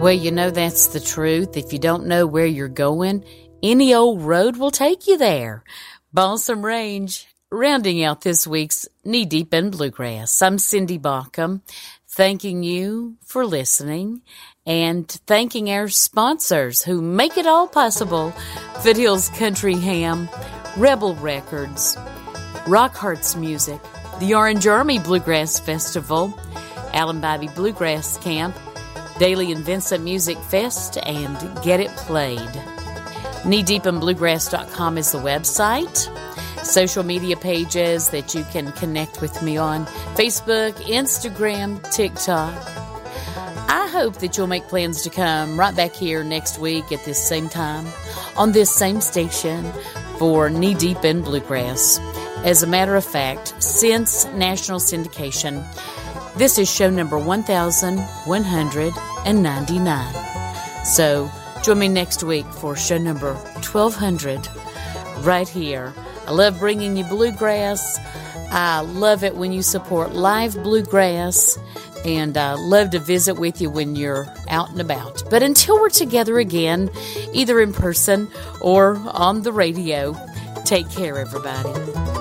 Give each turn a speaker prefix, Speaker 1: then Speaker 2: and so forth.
Speaker 1: Well, you know that's the truth. If you don't know where you're going, any old road will take you there. Balsam Range, rounding out this week's Knee Deep in Bluegrass. I'm Cindy Baucom, thanking you for listening and thanking our sponsors who make it all possible. Foothills Country Ham, Rebel Records, Rock Hearts Music, the Orange Army Bluegrass Festival, Allen Bobby Bluegrass Camp, Daily and Vincent Music Fest, and Get It Played. KneeDeepinBluegrass.com is the website. Social media pages that you can connect with me on: Facebook, Instagram, TikTok. I hope that you'll make plans to come right back here next week at this same time on this same station for Knee Deep in Bluegrass. As a matter of fact, since national syndication, this is show number 1199. So join me next week for show number 1200 right here. I love bringing you bluegrass. I love it when you support live bluegrass, and I love to visit with you when you're out and about. But until we're together again, either in person or on the radio, take care, everybody.